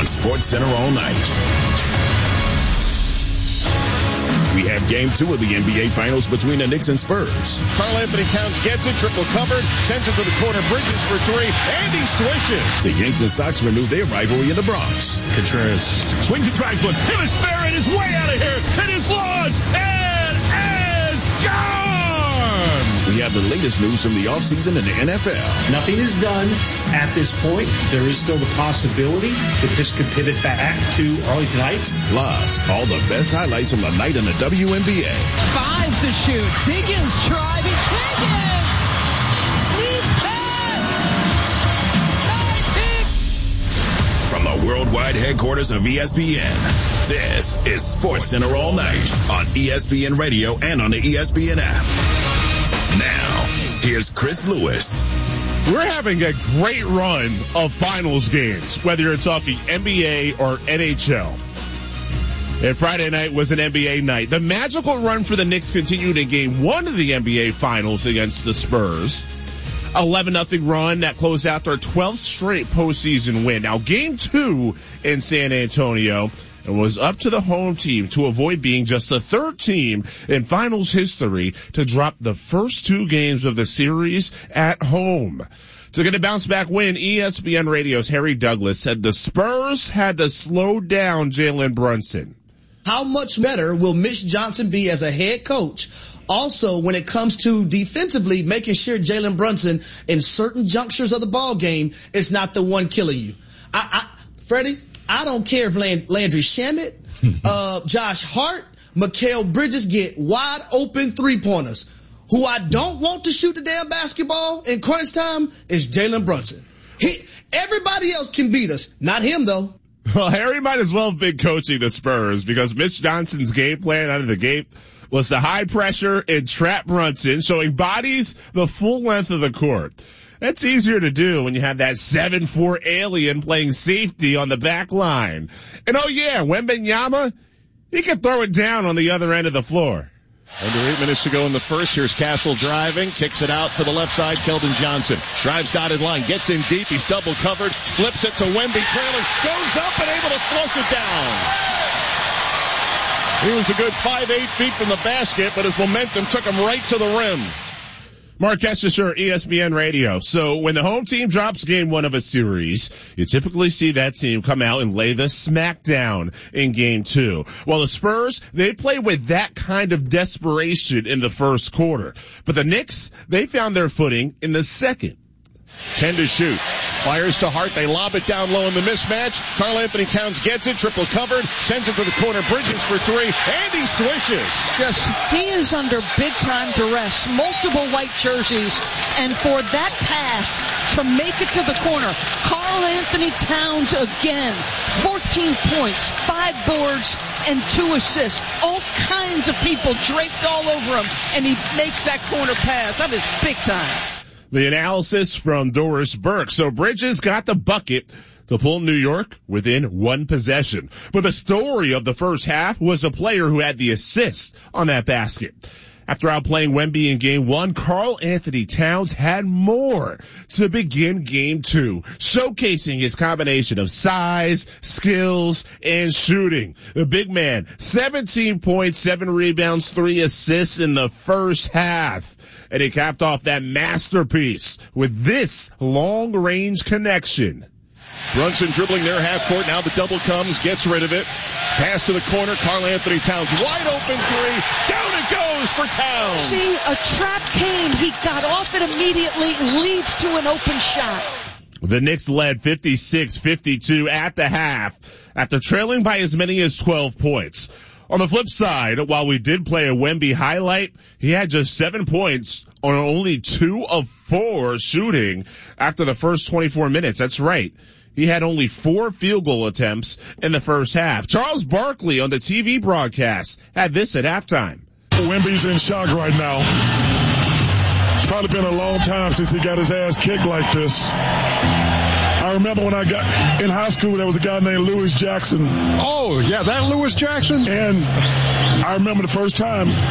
SportsCenter all night. We have game 2 of the NBA Finals between the Knicks and Spurs. Karl-Anthony Towns gets it, triple covered, sends it to the corner, Bridges for 3, and he swishes. The Yanks and Sox renew their rivalry in the Bronx. Contreras swings a drive foot, hit his fair, and is way out of here, and is launched, and is gone! We have the latest news from the offseason in the NFL. Nothing is done at this point. There is still the possibility that this could pivot back to Arlington Heights. Plus, all the best highlights from the night in the WNBA. 5 to shoot. Diggins driving. Diggins! Sneeze pass! Sky pick! From the worldwide headquarters of ESPN, this is SportsCenter all night on ESPN Radio and on the ESPN app. Now, here's Chris Lewis. We're having a great run of finals games, whether you're talking NBA or NHL. And Friday night was an NBA night. The magical run for the Knicks continued in Game 1 of the NBA Finals against the Spurs. 11-0 run that closed out their 12th straight postseason win. Now, Game 2 in San Antonio, it was up to the home team to avoid being just the third team in finals history to drop the first 2 games of the series at home. To get a bounce-back win, ESPN Radio's Harry Douglas said the Spurs had to slow down Jalen Brunson. How much better will Mitch Johnson be as a head coach? Also, when it comes to defensively, making sure Jalen Brunson in certain junctures of the ball game is not the one killing you. Freddie, I don't care if Landry Shamet, Josh Hart, Mikal Bridges get wide open 3-pointers. Who I don't want to shoot the damn basketball in crunch time is Jalen Brunson. Everybody else can beat us. Not him, though. Well, Harry might as well have been coaching the Spurs because Mitch Johnson's game plan out of the gate was the high pressure and trap Brunson, showing bodies the full length of the court. That's easier to do when you have that 7'4" alien playing safety on the back line. And oh yeah, Wembanyama, he can throw it down on the other end of the floor. Under 8 minutes to go in the first. Here's Castle driving, kicks it out to the left side. Keldon Johnson drives dotted line, gets in deep. He's double covered, flips it to Wemby, trailing, goes up and able to flush it down. He was a good 5-8 feet from the basket, but his momentum took him right to the rim. Mark Escher, ESPN Radio. So when the home team drops Game 1 of a series, you typically see that team come out and lay the smackdown in Game 2. While the Spurs, they play with that kind of desperation in the first quarter. But the Knicks, they found their footing in the second. 10 to shoot. Fires to Hart. They lob it down low in the mismatch. Karl-Anthony Towns gets it. Triple covered. Sends it to the corner. Bridges for 3. And he swishes. He is under big-time duress. Multiple white jerseys. And for that pass to make it to the corner, Karl-Anthony Towns again. 14 points, 5 boards, and 2 assists. All kinds of people draped all over him. And he makes that corner pass. That is big time. The analysis from Doris Burke. So Bridges got the bucket to pull New York within 1 possession. But the story of the first half was the player who had the assist on that basket. After outplaying Wemby in Game 1, Karl-Anthony Towns had more to begin Game 2, showcasing his combination of size, skills, and shooting. The big man, 17 points, 7 rebounds, 3 assists in the first half. And he capped off that masterpiece with this long-range connection. Brunson dribbling their half court. Now the double comes, gets rid of it. Pass to the corner. Karl-Anthony Towns wide open 3. Down it goes for Towns. See, a trap came. He got off it immediately. Leads to an open shot. The Knicks led 56-52 at the half after trailing by as many as 12 points. On the flip side, while we did play a Wemby highlight, he had just 7 points on only 2 of 4 shooting after the first 24 minutes. That's right. He had only 4 field goal attempts in the first half. Charles Barkley on the TV broadcast had this at halftime. Wemby's in shock right now. It's probably been a long time since he got his ass kicked like this. I remember when I got in high school, there was a guy named Lewis Jackson. Oh, yeah, that Lewis Jackson? And I remember the first time